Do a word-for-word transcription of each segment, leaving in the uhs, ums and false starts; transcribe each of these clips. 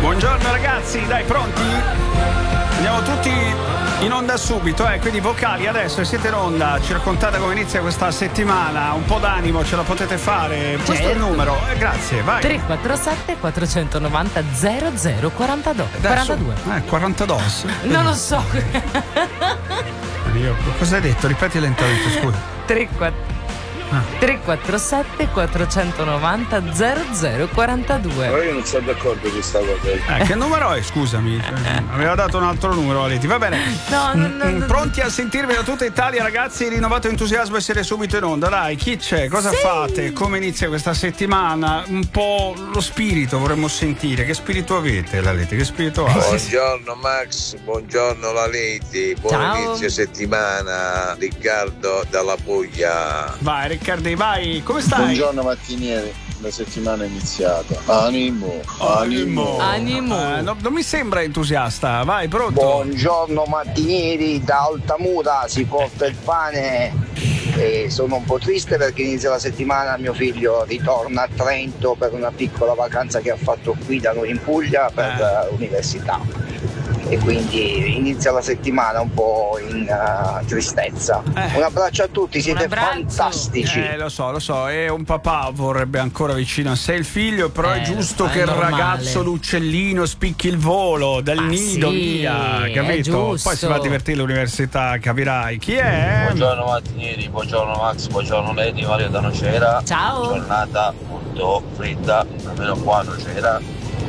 Buongiorno ragazzi, dai, pronti? Andiamo tutti in onda subito, eh, quindi vocali adesso, siete in onda, ci raccontate come inizia questa settimana, un po' d'animo ce la potete fare, questo certo. è il numero, eh, grazie, vai. tre quattro sette quattrocentonovanta zero zero quarantadue. quarantadue. Eh, quarantadue. Non lo so. Io, cosa hai detto? Ripeti lentamente, scusa. tre quattro tre quattro sette quattrocentonovanta zero zero quarantadue. Ma io non sono d'accordo con questa cosa. Eh, che numero è? Scusami, cioè, aveva dato un altro numero a Leti. Va bene. No, no, no, no. Pronti a sentirvi da tutta Italia, ragazzi? Rinnovato entusiasmo, essere subito in onda. Dai, chi c'è? Cosa sì. fate? Come inizia questa settimana? Un po' lo spirito vorremmo sentire. Che spirito avete, la Leti? Che spirito ha? Buongiorno Max, buongiorno la Leti. Buon Ciao. inizio settimana. Riccardo dalla Puglia. Vai, Riccardi, vai. Come stai? Buongiorno mattinieri, la settimana è iniziata. Animo, animo. Animo. Eh, no, non mi sembra entusiasta. Vai, pronto? Buongiorno mattinieri, da Altamura si porta il pane e sono un po' triste perché inizia la settimana, mio figlio ritorna a Trento per una piccola vacanza che ha fatto qui da noi in Puglia per Eh. l'università e quindi inizia la settimana un po' in uh, tristezza. Eh. Un abbraccio a tutti, siete Un abbraccio. fantastici. Eh, lo so, lo so, e un papà vorrebbe ancora vicino a sé il figlio, però Eh, è giusto è che il normale. ragazzo, l'uccellino, spicchi il volo dal Ah, nido, sì, via, è capito? giusto. Poi si va a divertire all'università, capirai. Chi è? Buongiorno mattinieri, buongiorno Max, buongiorno Lady, Mario da Nocera. Ciao. Giornata molto fredda, almeno qua a Nocera.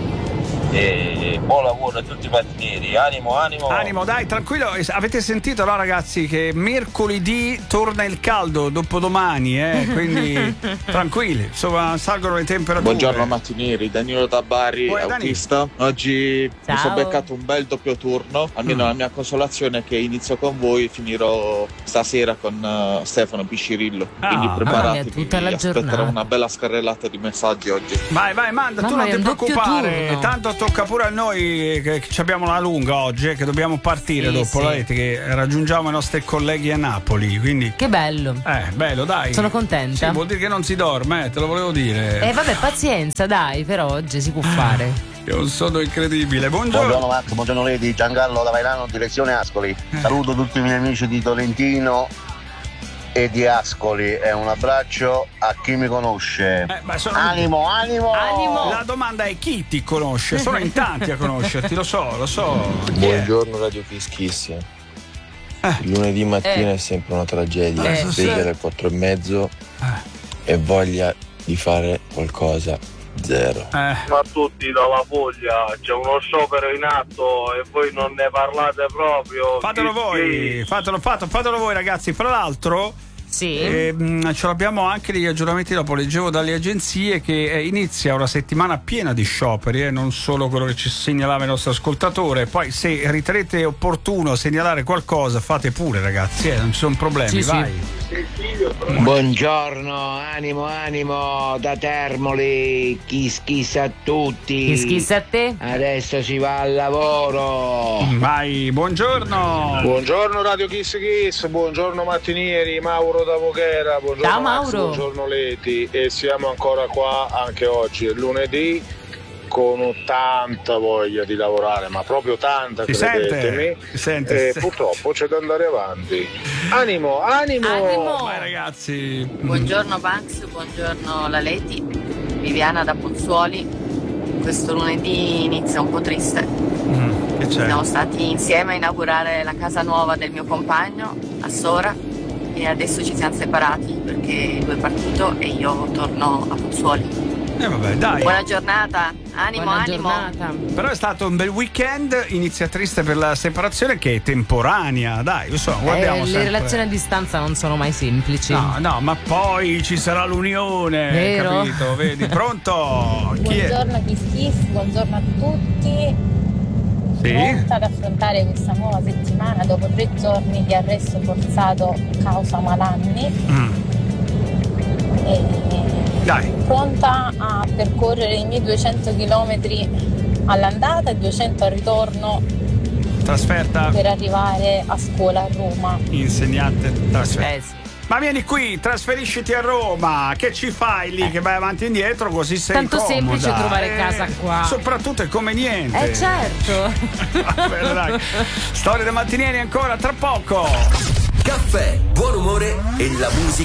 E buon lavoro a tutti i mattinieri, animo, animo. Animo, dai, tranquillo. Avete sentito, no, ragazzi, che mercoledì torna il caldo, dopodomani, eh? Quindi tranquilli, insomma, salgono le temperature. Buongiorno mattinieri, Danilo da Bari, Uè, Dani. autista. Oggi Ciao. mi sono beccato un bel doppio turno, almeno Mm. la mia consolazione è che inizio con voi, finirò stasera con uh, Stefano Piscirillo. Ah. Quindi Mamma mia, preparatevi, tutta la vi aspetterò giornata. una bella scarrellata di messaggi oggi. Vai, vai, manda, tu Mamma non mia, ti un doppio preoccupare, turno. tanto tocca pure a noi che che abbiamo la lunga oggi, eh, che dobbiamo partire Sì, dopo sì. la rete, che raggiungiamo i nostri colleghi a Napoli, quindi Che bello. eh, bello, dai. Sono contenta. Sì, vuol dire che non si dorme, eh, te lo volevo dire. Eh vabbè, pazienza, dai, per oggi si può fare. Io sono incredibile. Buongiorno. Buongiorno Max, buongiorno Lady, Giancarlo da Vairano, direzione Ascoli. Saluto tutti i miei amici di Tolentino e di Ascoli e un abbraccio a chi mi conosce. Eh, ma sono- Animo, animo! Animo! La domanda è chi ti conosce? Sono in tanti a conoscerti, lo so, lo so. Chi è? Buongiorno Radio Kiss Kiss. Eh. Il lunedì mattina Eh. è sempre una tragedia. Eh, Sveglia sì. alle quattro e mezzo e voglia di fare qualcosa zero. Eh, Ma tutti dalla Puglia, c'è uno sciopero in atto e voi non ne parlate proprio. fatelo Chi- voi, fatelo, fatelo, fatelo voi ragazzi. Fra l'altro Sì. ehm, ce l'abbiamo anche degli aggiornamenti dopo, leggevo dalle agenzie che eh, inizia una settimana piena di scioperi, eh, non solo quello che ci segnalava il nostro ascoltatore. Poi se ritenete opportuno segnalare qualcosa fate pure ragazzi, eh, non ci sono problemi, Sì, sì. vai. Buongiorno, animo, animo da Termoli, kiss kiss a tutti. Chi schissa a te? Adesso si va al lavoro. Vai, buongiorno. Buongiorno Radio Kiss Kiss, buongiorno mattinieri, Mauro da Voghera, buongiorno Ciao, Max, Mauro. buongiorno Leti e siamo ancora qua anche oggi, è lunedì con tanta voglia di lavorare, ma proprio tanta, Si credetemi. sente, si sente. E purtroppo c'è da andare avanti. Animo, animo! Animo. Vai ragazzi. Buongiorno Max, buongiorno la Leti, Viviana da Pozzuoli. Questo lunedì inizia un po' triste. Mm, che c'è? Siamo stati insieme a inaugurare la casa nuova del mio compagno a Sora e adesso ci siamo separati perché lui è partito e io torno a Pozzuoli. Eh vabbè, dai. Buona giornata, animo, Buona animo. giornata. Però è stato un bel weekend, inizia triste per la separazione che è temporanea, dai, lo so, guardiamo Eh, le sempre. relazioni a distanza non sono mai semplici. No, no, ma poi ci sarà l'unione, Vero? capito? Vedi, pronto? Chi è? Buongiorno Kiss Kiss, buongiorno a tutti. Sì? Pronta ad affrontare questa nuova settimana dopo tre giorni di arresto forzato causa Malanni. Mm, E dai. pronta a percorrere i miei duecento chilometri all'andata e duecento al ritorno Trasferta, per arrivare a scuola a Roma. insegnante, trasferta. Eh sì. Ma vieni qui, trasferisciti a Roma, che ci fai lì? Eh. Che vai avanti e indietro, così sei tanto comoda. semplice trovare eh, casa qua. Soprattutto è conveniente. Eh certo. Vabbè, dai. Storia dei mattinieri ancora tra poco. Caffè, buon umore e la musica